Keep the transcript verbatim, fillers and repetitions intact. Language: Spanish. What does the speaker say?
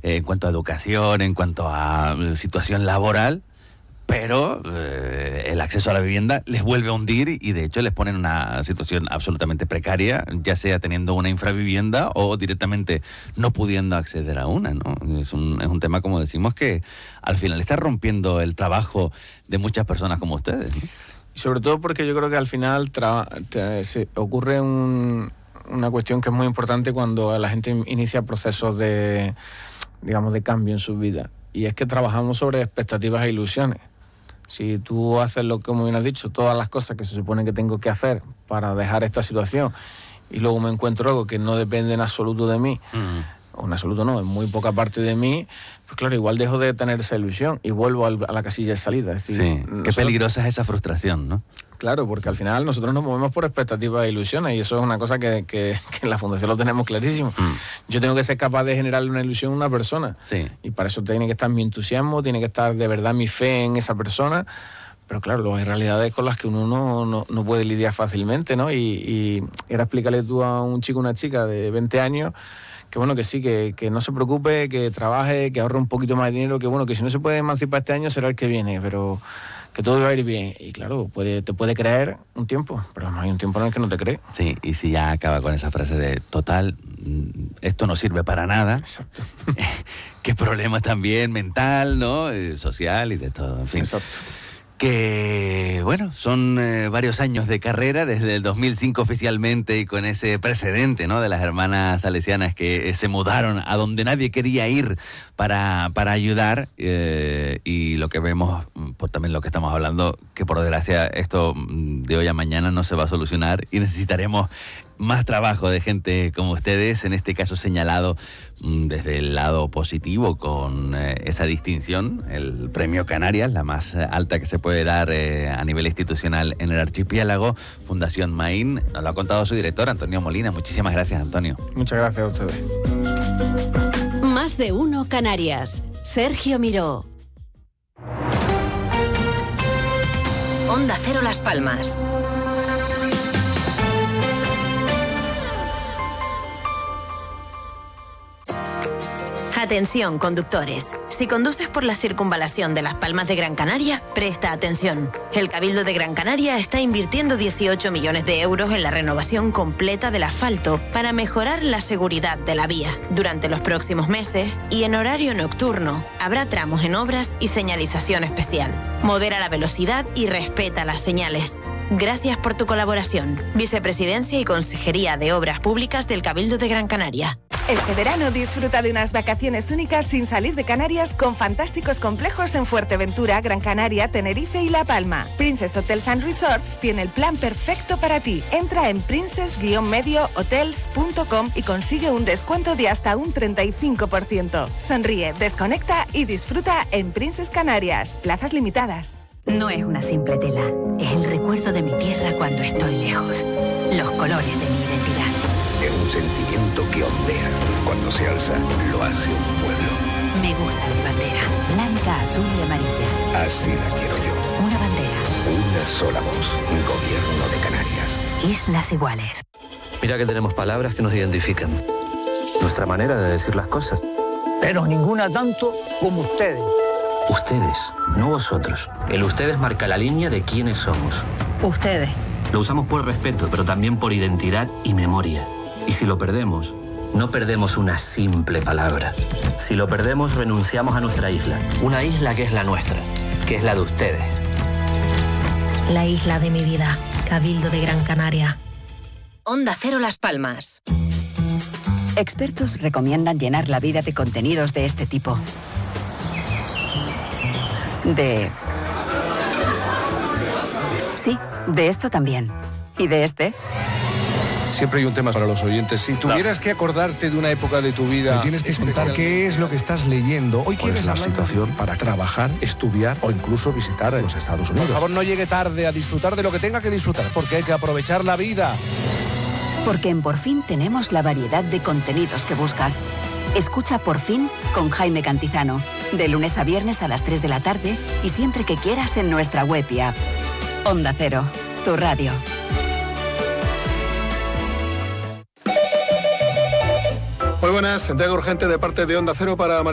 eh, en cuanto a educación, en cuanto a eh, situación laboral, pero eh, el acceso a la vivienda les vuelve a hundir y de hecho les pone en una situación absolutamente precaria, ya sea teniendo una infravivienda o directamente no pudiendo acceder a una, ¿no? Es un, es un tema, como decimos, que al final está rompiendo el trabajo de muchas personas como ustedes, ¿no? Y sobre todo porque yo creo que al final tra- te, se ocurre un, una cuestión que es muy importante cuando la gente inicia procesos de, digamos, de cambio en su vida. Y es que trabajamos sobre expectativas e ilusiones. Si tú haces, lo que, como bien has dicho, todas las cosas que se supone que tengo que hacer para dejar esta situación y luego me encuentro algo que no depende en absoluto de mí, uh-huh. o en absoluto no, en muy poca parte de mí, pues claro, igual dejo de tener esa ilusión y vuelvo al, a la casilla de salida. Es decir, sí, nosotros, qué peligrosa es esa frustración, ¿no? Claro, porque al final nosotros nos movemos por expectativas e ilusiones y eso es una cosa que, que, que en la Fundación lo tenemos clarísimo. Mm. Yo tengo que ser capaz de generarle una ilusión a una persona, sí. y para eso tiene que estar mi entusiasmo, tiene que estar de verdad mi fe en esa persona, pero claro, luego hay realidades con las que uno no, no, no puede lidiar fácilmente, ¿no? Y, y era explicarle tú a un chico o una chica de veinte años que bueno, que sí, que, que no se preocupe, que trabaje, que ahorre un poquito más de dinero, que bueno, que si no se puede emancipar este año será el que viene, pero que todo va a ir bien. Y claro, puede, te puede creer un tiempo, pero no hay un tiempo en el que no te cree. Sí, y si ya acaba con esa frase de total, esto no sirve para nada. Exacto. Qué problema también mental, ¿no? Social y de todo, en fin. Exacto. Que, bueno, son eh, varios años de carrera, desde el dos mil cinco oficialmente y con ese precedente, ¿no?, de las hermanas salesianas que eh, se mudaron a donde nadie quería ir para, para ayudar, eh, y lo que vemos, por también lo que estamos hablando, que por desgracia esto de hoy a mañana no se va a solucionar y necesitaremos más trabajo de gente como ustedes, en este caso señalado mmm, desde el lado positivo con eh, esa distinción, el Premio Canarias, la más alta que se puede dar eh, a nivel institucional en el archipiélago, Fundación Maín. Nos lo ha contado su director, Antonio Molina. Muchísimas gracias, Antonio. Muchas gracias a ustedes. Más de uno Canarias. Sergio Miró. Onda Cero Las Palmas. Atención, conductores. Si conduces por la circunvalación de Las Palmas de Gran Canaria, presta atención. El Cabildo de Gran Canaria está invirtiendo dieciocho millones de euros en la renovación completa del asfalto para mejorar la seguridad de la vía. Durante los próximos meses y en horario nocturno, habrá tramos en obras y señalización especial. Modera la velocidad y respeta las señales. Gracias por tu colaboración. Vicepresidencia y Consejería de Obras Públicas del Cabildo de Gran Canaria. Este verano disfruta de unas vacaciones únicas sin salir de Canarias con fantásticos complejos en Fuerteventura, Gran Canaria, Tenerife y La Palma. Princess Hotels and Resorts tiene el plan perfecto para ti. Entra en princess medio hotels punto com y consigue un descuento de hasta un treinta y cinco por ciento. Sonríe, desconecta y disfruta en Princess Canarias. Plazas limitadas. No es una simple tela, es el recuerdo de mi tierra cuando estoy lejos. Los colores de mi identidad. Es un sentimiento que ondea. Cuando se alza, lo hace un pueblo. Me gusta mi bandera, blanca, azul y amarilla. Así la quiero yo. Una bandera. Una sola voz. Gobierno de Canarias. Islas iguales. Mira que tenemos palabras que nos identifican. Nuestra manera de decir las cosas. Pero ninguna tanto como ustedes. Ustedes, no vosotros. El ustedes marca la línea de quiénes somos. Ustedes. Lo usamos por respeto, pero también por identidad y memoria. Y si lo perdemos, no perdemos una simple palabra. Si lo perdemos, renunciamos a nuestra isla. Una isla que es la nuestra, que es la de ustedes. La isla de mi vida, Cabildo de Gran Canaria. Onda Cero Las Palmas. Expertos recomiendan llenar la vida de contenidos de este tipo. De... Sí, de esto también. ¿Y de este? Siempre hay un tema para los oyentes. Si tuvieras no. que acordarte de una época de tu vida... Me tienes que contar qué es lo que estás leyendo. Hoy quieres la situación de... para trabajar, estudiar o incluso visitar los Estados Unidos. Por favor, no llegue tarde a disfrutar de lo que tenga que disfrutar, porque hay que aprovechar la vida. Porque en Por Fin tenemos la variedad de contenidos que buscas. Escucha Por Fin con Jaime Cantizano. De lunes a viernes a las tres de la tarde y siempre que quieras en nuestra web y app. Onda Cero, tu radio. Muy buenas, entrega urgente de parte de Onda Cero para María.